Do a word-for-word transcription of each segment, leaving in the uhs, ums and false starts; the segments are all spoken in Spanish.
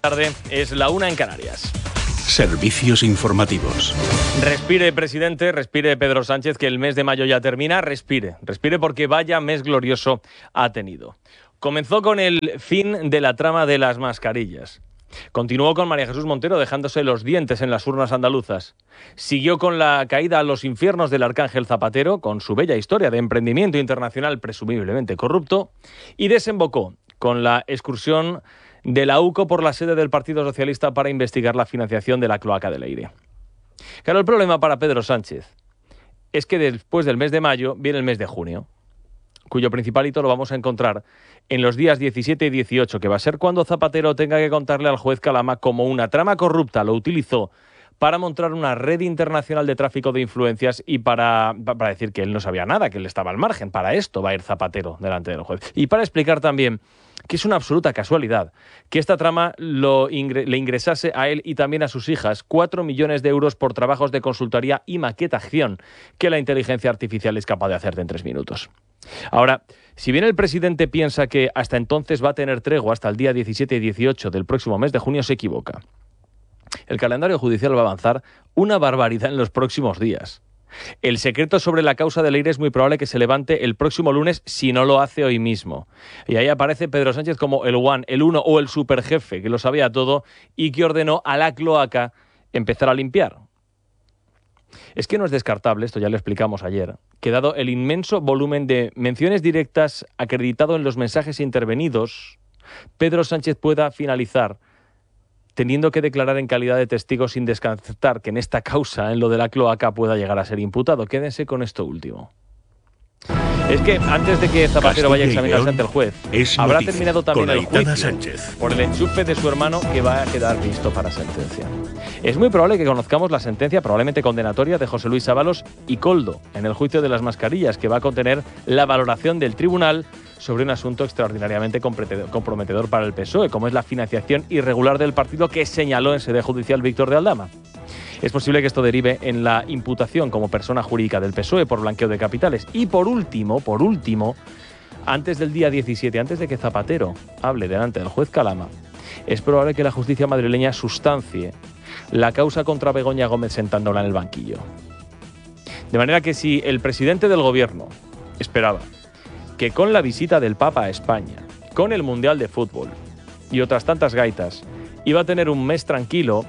Tarde es la una en Canarias. Servicios informativos. Respire, presidente, respire Pedro Sánchez, que el mes de mayo ya termina. Respire, respire porque vaya mes glorioso ha tenido. Comenzó con el fin de la trama de las mascarillas. Continuó con María Jesús Montero dejándose los dientes en las urnas andaluzas. Siguió con la caída a los infiernos del arcángel Zapatero, con su bella historia de emprendimiento internacional presumiblemente corrupto, y desembocó con la excursión de la U C O por la sede del Partido Socialista para investigar la financiación de la cloaca de Leire. Claro, el problema para Pedro Sánchez es que después del mes de mayo viene el mes de junio, cuyo principal hito lo vamos a encontrar en los días diecisiete y dieciocho, que va a ser cuando Zapatero tenga que contarle al juez Calama cómo una trama corrupta lo utilizó para montar una red internacional de tráfico de influencias y para, para decir que él no sabía nada, que él estaba al margen. Para esto va a ir Zapatero delante del juez. Y para explicar también que es una absoluta casualidad que esta trama lo ingre- le ingresase a él y también a sus hijas cuatro millones de euros por trabajos de consultoría y maquetación que la inteligencia artificial es capaz de hacerte en tres minutos. Ahora, si bien el presidente piensa que hasta entonces va a tener tregua hasta el día diecisiete y dieciocho del próximo mes de junio, se equivoca. El calendario judicial va a avanzar una barbaridad en los próximos días. El secreto sobre la causa de Leire es muy probable que se levante el próximo lunes si no lo hace hoy mismo. Y ahí aparece Pedro Sánchez como el one, el uno o el superjefe que lo sabía todo y que ordenó a la cloaca empezar a limpiar. Es que no es descartable, esto ya lo explicamos ayer, que dado el inmenso volumen de menciones directas acreditado en los mensajes intervenidos, Pedro Sánchez pueda finalizar teniendo que declarar en calidad de testigo sin descartar que en esta causa, en lo de la cloaca, pueda llegar a ser imputado. Quédense con esto último. Es que antes de que Zapatero vaya a examinarse ante el juez, habrá terminado también el juicio Sánchez. por el enchufe de su hermano que va a quedar listo para sentencia. Es muy probable que conozcamos la sentencia, probablemente condenatoria, de José Luis Ábalos y Koldo en el juicio de las mascarillas, que va a contener la valoración del tribunal sobre un asunto extraordinariamente comprometedor para el P S O E, como es la financiación irregular del partido que señaló en sede judicial Víctor de Aldama. Es posible que esto derive en la imputación como persona jurídica del P S O E por blanqueo de capitales. Y por último, por último, antes del día diecisiete, antes de que Zapatero hable delante del juez Calama, es probable que la justicia madrileña sustancie la causa contra Begoña Gómez sentándola en el banquillo. De manera que si el presidente del gobierno esperaba que con la visita del Papa a España, con el Mundial de Fútbol y otras tantas gaitas, iba a tener un mes tranquilo,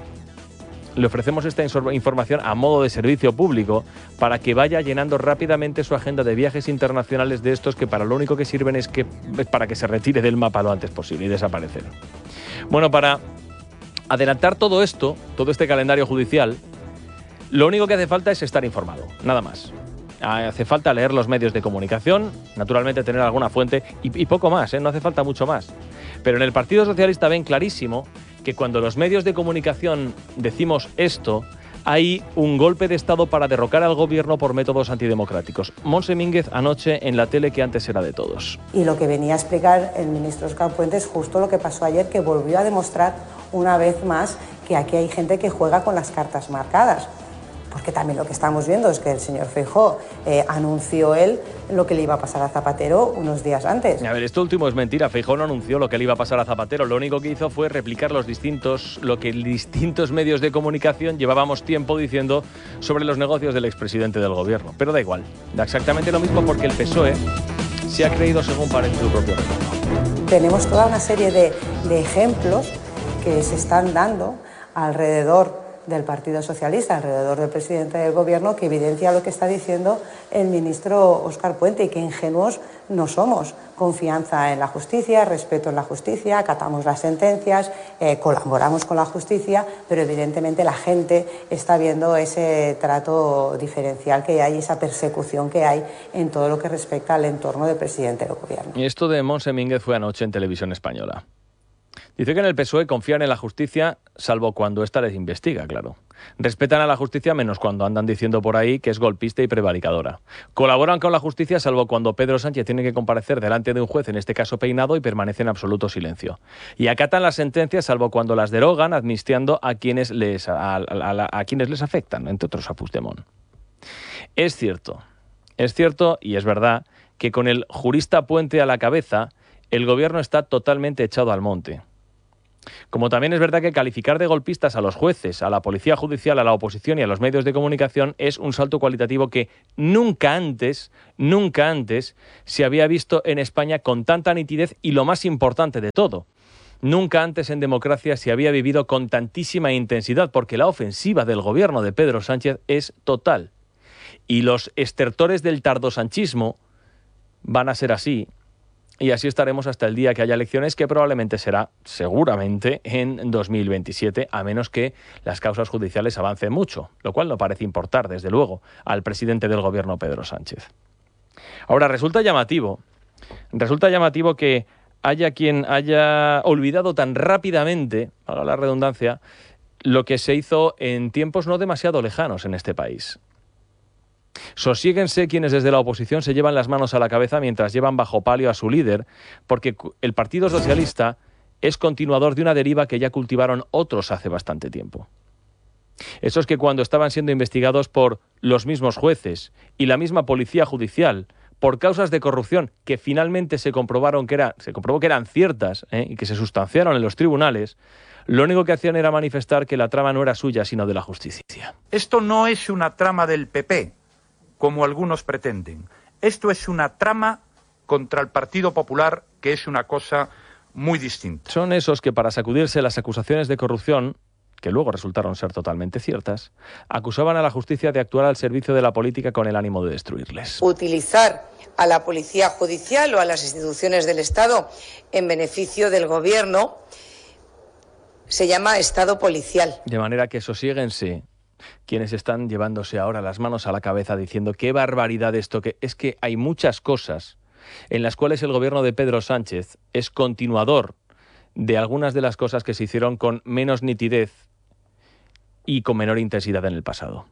le ofrecemos esta información a modo de servicio público para que vaya llenando rápidamente su agenda de viajes internacionales de estos que para lo único que sirven es, que, es para que se retire del mapa lo antes posible y desaparecer. Bueno, para adelantar todo esto, todo este calendario judicial, lo único que hace falta es estar informado, nada más. Hace falta leer los medios de comunicación, naturalmente tener alguna fuente y, y poco más, ¿eh? No hace falta mucho más. Pero en el Partido Socialista ven clarísimo que cuando los medios de comunicación decimos esto, hay un golpe de Estado para derrocar al gobierno por métodos antidemocráticos. Montse Mínguez anoche en la tele que antes era de todos. Y lo que venía a explicar el ministro Óscar Puente es justo lo que pasó ayer, que volvió a demostrar una vez más que aquí hay gente que juega con las cartas marcadas. Porque también lo que estamos viendo es que el señor Feijóo eh, anunció él lo que le iba a pasar a Zapatero unos días antes. A ver, esto último es mentira. Feijóo no anunció lo que le iba a pasar a Zapatero. Lo único que hizo fue replicar los distintos, lo que distintos medios de comunicación llevábamos tiempo diciendo sobre los negocios del expresidente del gobierno. Pero da igual, da exactamente lo mismo porque el P S O E se ha creído, según parece, su propio retorno. Tenemos toda una serie de, de ejemplos que se están dando alrededor del Partido Socialista, alrededor del presidente del gobierno, que evidencia lo que está diciendo el ministro Óscar Puente, y que ingenuos no somos. Confianza en la justicia, respeto en la justicia, acatamos las sentencias, eh, colaboramos con la justicia, pero evidentemente la gente está viendo ese trato diferencial que hay, esa persecución que hay en todo lo que respecta al entorno del presidente del gobierno. Y esto de Montse Mínguez fue anoche en Televisión Española. Dice que en el P S O E confían en la justicia, salvo cuando ésta les investiga, claro. Respetan a la justicia menos cuando andan diciendo por ahí que es golpista y prevaricadora. Colaboran con la justicia, salvo cuando Pedro Sánchez tiene que comparecer delante de un juez, en este caso peinado, y permanece en absoluto silencio. Y acatan las sentencias, salvo cuando las derogan, amnistiando a quienes les, a, a, a, a quienes les afectan, entre otros a Puigdemont. Es cierto, es cierto y es verdad que con el jurista Puente a la cabeza, el gobierno está totalmente echado al monte. Como también es verdad que calificar de golpistas a los jueces, a la policía judicial, a la oposición y a los medios de comunicación es un salto cualitativo que nunca antes, nunca antes se había visto en España con tanta nitidez y, lo más importante de todo, nunca antes en democracia se había vivido con tantísima intensidad, porque la ofensiva del gobierno de Pedro Sánchez es total. Y los estertores del tardosanchismo van a ser así. Y así estaremos hasta el día que haya elecciones, que probablemente será, seguramente, en dos mil veintisiete, a menos que las causas judiciales avancen mucho, lo cual no parece importar, desde luego, al presidente del gobierno, Pedro Sánchez. Ahora, resulta llamativo, resulta llamativo que haya quien haya olvidado tan rápidamente, valga la redundancia, lo que se hizo en tiempos no demasiado lejanos en este país. Sosiéguense quienes desde la oposición se llevan las manos a la cabeza mientras llevan bajo palio a su líder, porque el Partido Socialista es continuador de una deriva que ya cultivaron otros hace bastante tiempo. Esos que cuando estaban siendo investigados por los mismos jueces y la misma policía judicial por causas de corrupción que finalmente se comprobaron que era, se comprobó que eran ciertas, ¿eh? y que se sustanciaron en los tribunales, lo único que hacían era manifestar que la trama no era suya, sino de la justicia. Esto no es una trama del P P, como algunos pretenden. Esto es una trama contra el Partido Popular, que es una cosa muy distinta. Son esos que, para sacudirse las acusaciones de corrupción, que luego resultaron ser totalmente ciertas, acusaban a la justicia de actuar al servicio de la política con el ánimo de destruirles. Utilizar a la policía judicial o a las instituciones del Estado en beneficio del gobierno se llama Estado policial. De manera que sosiéguense quienes están llevándose ahora las manos a la cabeza diciendo qué barbaridad esto, que es que hay muchas cosas en las cuales el gobierno de Pedro Sánchez es continuador de algunas de las cosas que se hicieron con menos nitidez y con menor intensidad en el pasado.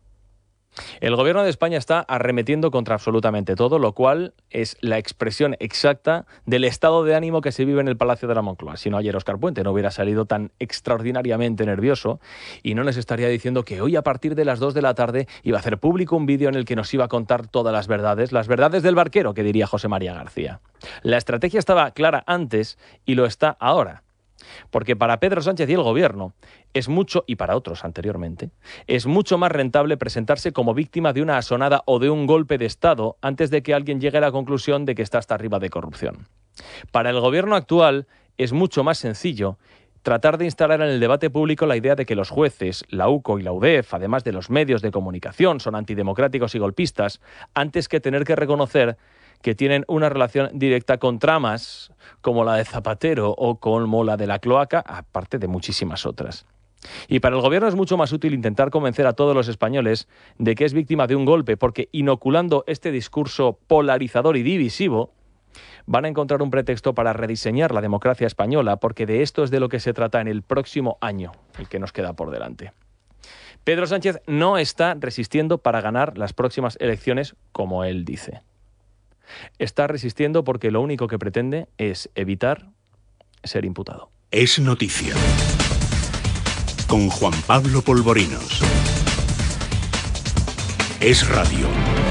El gobierno de España está arremetiendo contra absolutamente todo, lo cual es la expresión exacta del estado de ánimo que se vive en el Palacio de la Moncloa. Si no, ayer Óscar Puente no hubiera salido tan extraordinariamente nervioso y no nos estaría diciendo que hoy a partir de las dos de la tarde iba a hacer público un vídeo en el que nos iba a contar todas las verdades, las verdades del barquero, que diría José María García. La estrategia estaba clara antes y lo está ahora. Porque para Pedro Sánchez y el gobierno es mucho, y para otros anteriormente, es mucho más rentable presentarse como víctima de una asonada o de un golpe de Estado antes de que alguien llegue a la conclusión de que está hasta arriba de corrupción. Para el gobierno actual es mucho más sencillo tratar de instalar en el debate público la idea de que los jueces, la U C O y la U D E F, además de los medios de comunicación, son antidemocráticos y golpistas, antes que tener que reconocer que tienen una relación directa con tramas como la de Zapatero o como la de la cloaca, aparte de muchísimas otras. Y para el gobierno es mucho más útil intentar convencer a todos los españoles de que es víctima de un golpe, porque inoculando este discurso polarizador y divisivo, van a encontrar un pretexto para rediseñar la democracia española, porque de esto es de lo que se trata en el próximo año, el que nos queda por delante. Pedro Sánchez no está resistiendo para ganar las próximas elecciones, como él dice. Está resistiendo porque lo único que pretende es evitar ser imputado. Es noticia. Con Juan Pablo Polvorinos. Es radio.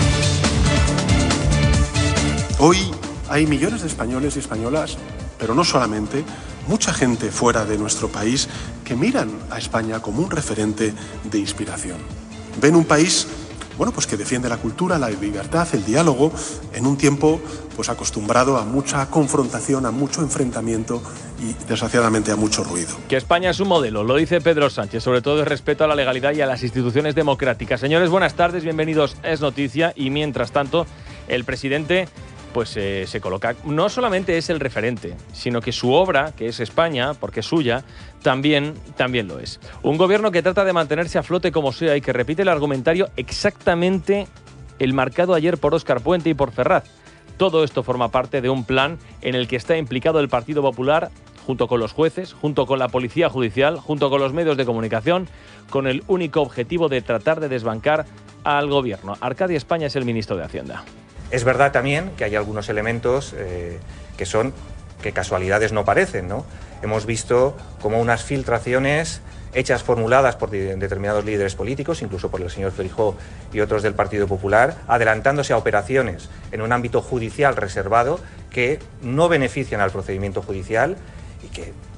Hoy hay millones de españoles y españolas, pero no solamente, mucha gente fuera de nuestro país que miran a España como un referente de inspiración. Ven un país, bueno, pues que defiende la cultura, la libertad, el diálogo, en un tiempo pues acostumbrado a mucha confrontación, a mucho enfrentamiento y desgraciadamente a mucho ruido. Que España es un modelo, lo dice Pedro Sánchez, sobre todo de respeto a la legalidad y a las instituciones democráticas. Señores, buenas tardes, bienvenidos a Es Noticia. Y mientras tanto, el presidente pues eh, se coloca, no solamente es el referente, sino que su obra, que es España, porque es suya, también, también lo es. Un gobierno que trata de mantenerse a flote como sea y que repite el argumentario exactamente el marcado ayer por Óscar Puente y por Ferraz. Todo esto forma parte de un plan en el que está implicado el Partido Popular, junto con los jueces, junto con la Policía Judicial, junto con los medios de comunicación, con el único objetivo de tratar de desbancar al gobierno. Arcadio España es el ministro de Hacienda. Es verdad también que hay algunos elementos eh, que son, que casualidades no parecen, ¿no? Hemos visto como unas filtraciones hechas, formuladas por de, determinados líderes políticos, incluso por el señor Feijóo y otros del Partido Popular, adelantándose a operaciones en un ámbito judicial reservado que no benefician al procedimiento judicial y que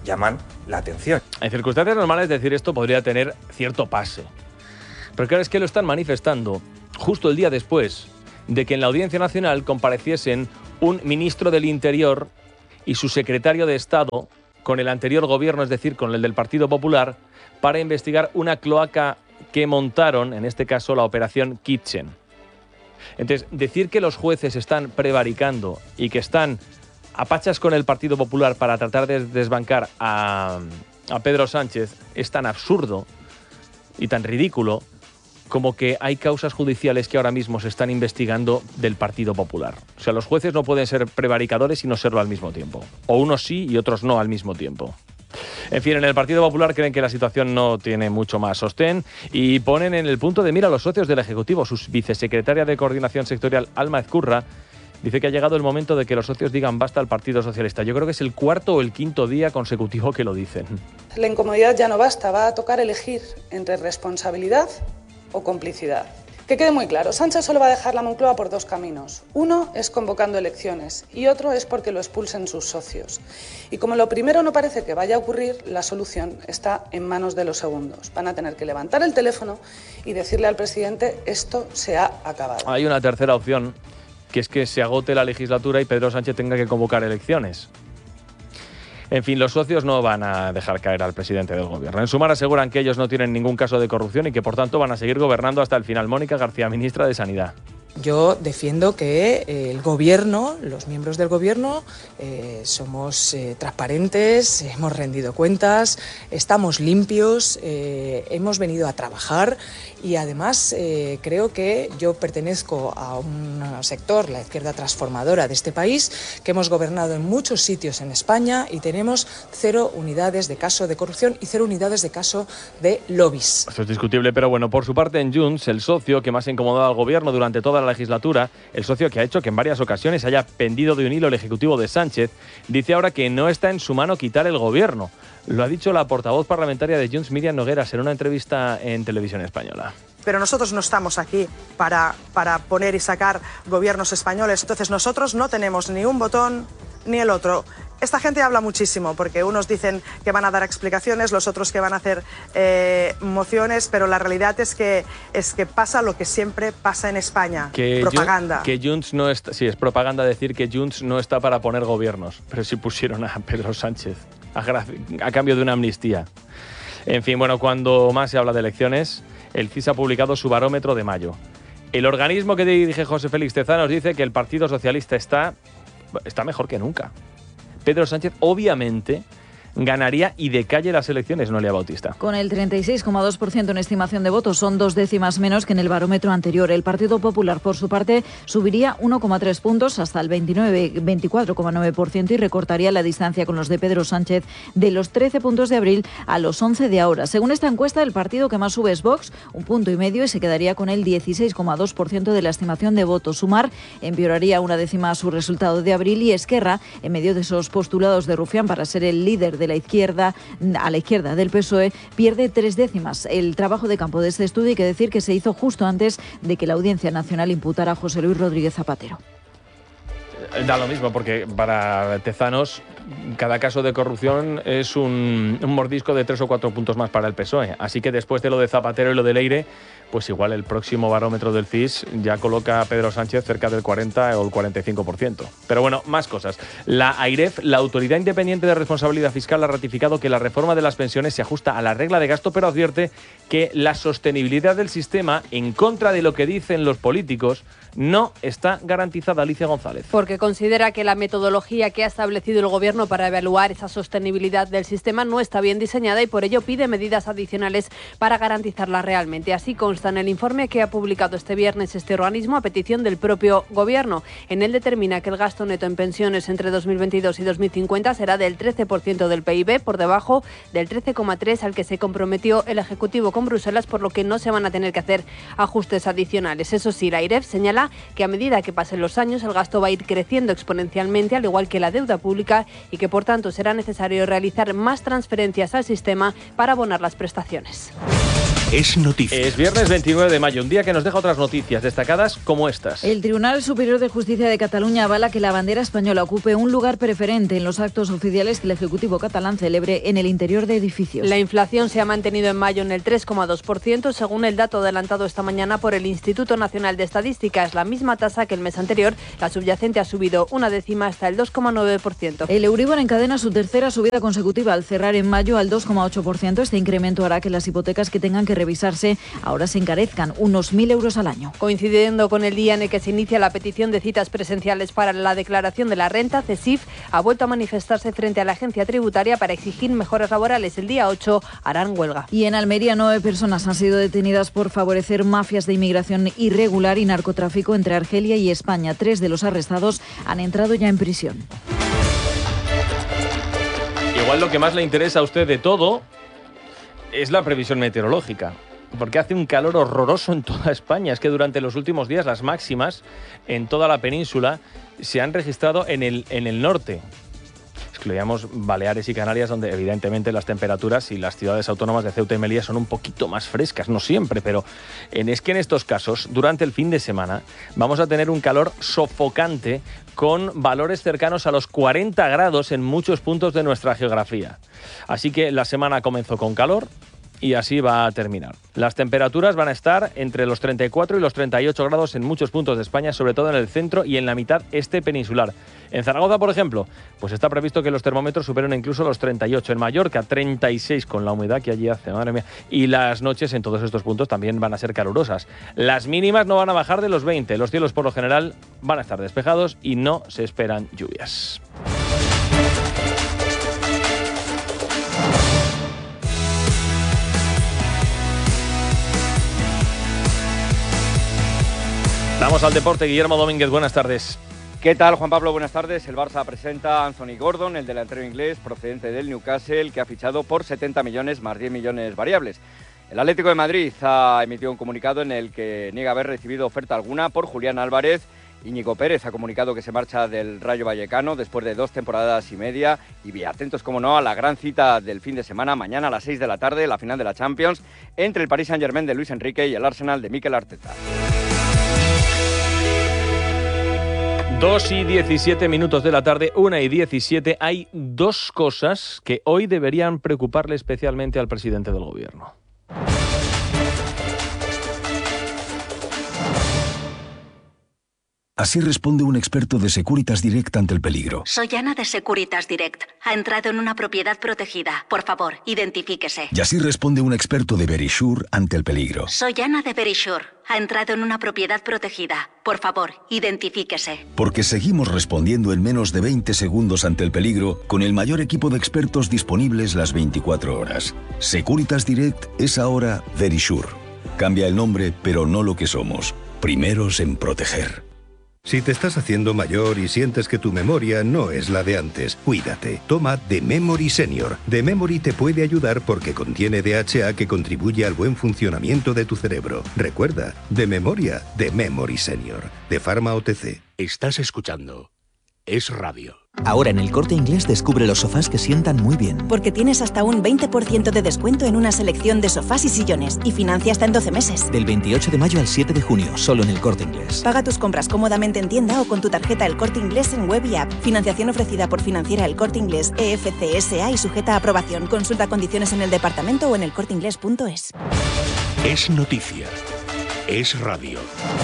llaman la atención. En circunstancias normales decir esto podría tener cierto pase. Pero claro, es que lo están manifestando justo el día después de que en la Audiencia Nacional compareciesen un ministro del Interior y su secretario de Estado con el anterior gobierno, es decir, con el del Partido Popular, para investigar una cloaca que montaron, en este caso la Operación Kitchen. Entonces, decir que los jueces están prevaricando y que están a pachas con el Partido Popular para tratar de desbancar a, a Pedro Sánchez es tan absurdo y tan ridículo como que hay causas judiciales que ahora mismo se están investigando del Partido Popular. O sea, los jueces no pueden ser prevaricadores y no serlo al mismo tiempo. O unos sí y otros no al mismo tiempo. En fin, en el Partido Popular creen que la situación no tiene mucho más sostén y ponen en el punto de mira a los socios del Ejecutivo. Su vicesecretaria de Coordinación Sectorial, Alma Ezcurra, dice que ha llegado el momento de que los socios digan basta al Partido Socialista. Yo creo que es el cuarto o el quinto día consecutivo que lo dicen. La incomodidad ya no basta, va a tocar elegir entre responsabilidad o complicidad. Que quede muy claro, Sánchez solo va a dejar la Moncloa por dos caminos. Uno es convocando elecciones y otro es porque lo expulsen sus socios. Y como lo primero no parece que vaya a ocurrir, la solución está en manos de los segundos. Van a tener que levantar el teléfono y decirle al presidente esto se ha acabado. Hay una tercera opción, que es que se agote la legislatura y Pedro Sánchez tenga que convocar elecciones. En fin, los socios no van a dejar caer al presidente del gobierno. En Sumar aseguran que ellos no tienen ningún caso de corrupción y que por tanto van a seguir gobernando hasta el final. Mónica García, ministra de Sanidad. Yo defiendo que eh, el gobierno, los miembros del gobierno, eh, somos eh, transparentes, hemos rendido cuentas, estamos limpios, eh, hemos venido a trabajar y además eh, creo que yo pertenezco a un sector, la izquierda transformadora de este país, que hemos gobernado en muchos sitios en España y tenemos cero unidades de caso de corrupción y cero unidades de caso de lobbies. Esto es discutible, pero bueno, por su parte en Junts, el socio que más ha incomodado al gobierno durante toda la legislatura, el socio que ha hecho que en varias ocasiones haya pendido de un hilo el ejecutivo de Sánchez, dice ahora que no está en su mano quitar el gobierno. Lo ha dicho la portavoz parlamentaria de Junts, Míriam Nogueras, en una entrevista en Televisión Española. Pero nosotros no estamos aquí para, para poner y sacar gobiernos españoles, entonces nosotros no tenemos ni un botón ni el otro. Esta gente habla muchísimo porque unos dicen que van a dar explicaciones, los otros que van a hacer eh, mociones, pero la realidad es que es que pasa lo que siempre pasa en España, que propaganda. Que Junts no está, sí, es propaganda decir que Junts no está para poner gobiernos, pero sí pusieron a Pedro Sánchez a, a cambio de una amnistía. En fin, bueno, cuando más se habla de elecciones, el C I S ha publicado su barómetro de mayo. El organismo que dirige José Félix Tezanos dice que el Partido Socialista está, está mejor que nunca. Pedro Sánchez, obviamente, ganaría y de calle las elecciones, Noelia Bautista. Con el treinta y seis coma dos por ciento en estimación de votos, son dos décimas menos que en el barómetro anterior. El Partido Popular, por su parte, subiría uno coma tres puntos hasta el veinticuatro coma nueve por ciento y recortaría la distancia con los de Pedro Sánchez de los trece puntos de abril a los once de ahora. Según esta encuesta, el partido que más sube es Vox, un punto y medio, y se quedaría con el dieciséis coma dos por ciento de la estimación de votos. Sumar empeoraría una décima su resultado de abril y Esquerra, en medio de esos postulados de Rufián para ser el líder de de la izquierda, a la izquierda del P S O E, pierde tres décimas. El trabajo de campo de este estudio, hay que decir que se hizo justo antes de que la Audiencia Nacional imputara a José Luis Rodríguez Zapatero. Da lo mismo, porque para Tezanos cada caso de corrupción es un, un mordisco de tres o cuatro puntos más para el P S O E. Así que después de lo de Zapatero y lo de Leire, pues igual el próximo barómetro del C I S ya coloca a Pedro Sánchez cerca del cuarenta o el cuarenta y cinco por ciento. Pero bueno, más cosas. La AIREF, la Autoridad Independiente de Responsabilidad Fiscal, ha ratificado que la reforma de las pensiones se ajusta a la regla de gasto, pero advierte que la sostenibilidad del sistema, en contra de lo que dicen los políticos, no está garantizada. Alicia González. Porque considera que la metodología que ha establecido el Gobierno para evaluar esa sostenibilidad del sistema no está bien diseñada y por ello pide medidas adicionales para garantizarla realmente. Así consta en el informe que ha publicado este viernes este organismo a petición del propio Gobierno. En él determina que el gasto neto en pensiones entre dos mil veintidós y dos mil cincuenta será del trece por ciento del P I B, por debajo del trece coma tres por ciento al que se comprometió el Ejecutivo con Bruselas, por lo que no se van a tener que hacer ajustes adicionales. Eso sí, la AIREF señala que a medida que pasen los años el gasto va a ir creciendo exponencialmente, al igual que la deuda pública, y que por tanto será necesario realizar más transferencias al sistema para abonar las prestaciones. Es noticia. Es viernes veintinueve de mayo, un día que nos deja otras noticias destacadas como estas. El Tribunal Superior de Justicia de Cataluña avala que la bandera española ocupe un lugar preferente en los actos oficiales que el Ejecutivo catalán celebre en el interior de edificios. La inflación se ha mantenido en mayo en el tres coma dos por ciento, según el dato adelantado esta mañana por el Instituto Nacional de Estadística. Es la misma tasa que el mes anterior. La subyacente ha subido una décima hasta el dos coma nueve por ciento. El Euribor encadena su tercera subida consecutiva al cerrar en mayo al dos coma ocho por ciento. Este incremento hará que las hipotecas que tengan que revisarse ahora se encarezcan unos mil euros al año. Coincidiendo con el día en el que se inicia la petición de citas presenciales para la declaración de la renta, CESIF ha vuelto a manifestarse frente a la agencia tributaria para exigir mejoras laborales. El día ocho harán huelga. Y en Almería, nueve personas han sido detenidas por favorecer mafias de inmigración irregular y narcotráfico entre Argelia y España. Tres de los arrestados han entrado ya en prisión. Igual lo que más le interesa a usted de todo es la previsión meteorológica, porque hace un calor horroroso en toda España. Es que durante los últimos días las máximas en toda la península se han registrado en el, en el norte. Excluíamos Baleares y Canarias, donde evidentemente las temperaturas y las ciudades autónomas de Ceuta y Melilla son un poquito más frescas, no siempre, pero en, es que en estos casos, durante el fin de semana, vamos a tener un calor sofocante con valores cercanos a los cuarenta grados en muchos puntos de nuestra geografía. Así que la semana comenzó con calor y así va a terminar. Las temperaturas van a estar entre los treinta y cuatro y los treinta y ocho grados en muchos puntos de España, sobre todo en el centro y en la mitad este peninsular. En Zaragoza, por ejemplo, pues está previsto que los termómetros superen incluso los treinta y ocho. En Mallorca, treinta y seis con la humedad que allí hace, madre mía. Y las noches en todos estos puntos también van a ser calurosas. Las mínimas no van a bajar de los veinte. Los cielos por lo general van a estar despejados y no se esperan lluvias. Vamos al deporte. Guillermo Domínguez, buenas tardes. ¿Qué tal, Juan Pablo? Buenas tardes. El Barça presenta a Anthony Gordon, el delantero inglés procedente del Newcastle, que ha fichado por setenta millones más diez millones variables. El Atlético de Madrid ha emitido un comunicado en el que niega haber recibido oferta alguna por Julián Álvarez. Íñigo Pérez ha comunicado que se marcha del Rayo Vallecano después de dos temporadas y media. Y bien, atentos, como no, a la gran cita del fin de semana, mañana a las seis de la tarde, la final de la Champions, entre el Paris Saint-Germain de Luis Enrique y el Arsenal de Mikel Arteta. dos y diecisiete minutos de la tarde, una y diecisiete. Hay dos cosas que hoy deberían preocuparle especialmente al presidente del gobierno. Así responde un experto de Securitas Direct ante el peligro. Soy Ana de Securitas Direct. Ha entrado en una propiedad protegida. Por favor, identifíquese. Y así responde un experto de Verisure ante el peligro. Soy Ana de Verisure. Ha entrado en una propiedad protegida. Por favor, identifíquese. Porque seguimos respondiendo en menos de veinte segundos ante el peligro con el mayor equipo de expertos disponibles las veinticuatro horas. Securitas Direct es ahora Verisure. Cambia el nombre, pero no lo que somos. Primeros en proteger. Si te estás haciendo mayor y sientes que tu memoria no es la de antes, cuídate. Toma The Memory Senior. The Memory te puede ayudar porque contiene D H A que contribuye al buen funcionamiento de tu cerebro. Recuerda, de memoria, The Memory Senior. De Pharma O T C. Estás escuchando Es Radio. Ahora en El Corte Inglés descubre los sofás que sientan muy bien. Porque tienes hasta un veinte por ciento de descuento en una selección de sofás y sillones y financia hasta en doce meses. Del veintiocho de mayo al siete de junio, solo en El Corte Inglés. Paga tus compras cómodamente en tienda o con tu tarjeta El Corte Inglés en web y app. Financiación ofrecida por Financiera El Corte Inglés E F C S A y sujeta a aprobación. Consulta condiciones en el departamento o en elcorteinglés punto es. Es noticia. Es radio.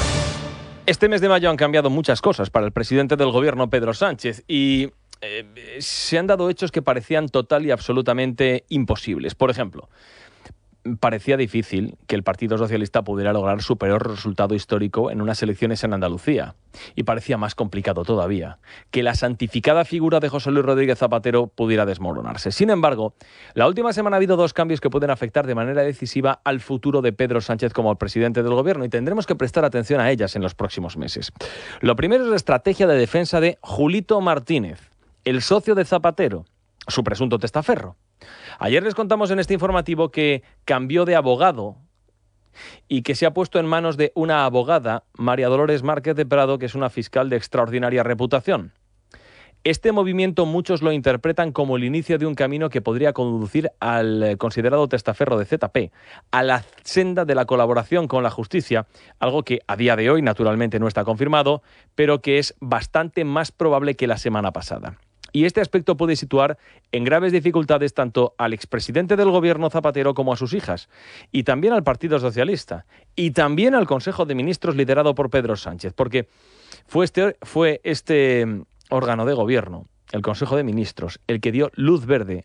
Este mes de mayo han cambiado muchas cosas para el presidente del gobierno, Pedro Sánchez, y eh, se han dado hechos que parecían total y absolutamente imposibles. Por ejemplo, parecía difícil que el Partido Socialista pudiera lograr su peor resultado histórico en unas elecciones en Andalucía. Y parecía más complicado todavía que la santificada figura de José Luis Rodríguez Zapatero pudiera desmoronarse. Sin embargo, la última semana ha habido dos cambios que pueden afectar de manera decisiva al futuro de Pedro Sánchez como el presidente del gobierno y tendremos que prestar atención a ellas en los próximos meses. Lo primero es la estrategia de defensa de Julito Martínez, el socio de Zapatero, su presunto testaferro. Ayer les contamos en este informativo que cambió de abogado y que se ha puesto en manos de una abogada, María Dolores Márquez de Prado, que es una fiscal de extraordinaria reputación. Este movimiento muchos lo interpretan como el inicio de un camino que podría conducir al considerado testaferro de Z P, a la senda de la colaboración con la justicia, algo que a día de hoy naturalmente no está confirmado, pero que es bastante más probable que la semana pasada. Y este aspecto puede situar en graves dificultades tanto al expresidente del gobierno Zapatero como a sus hijas, y también al Partido Socialista, y también al Consejo de Ministros liderado por Pedro Sánchez, porque fue este, fue este órgano de gobierno, el Consejo de Ministros, el que dio luz verde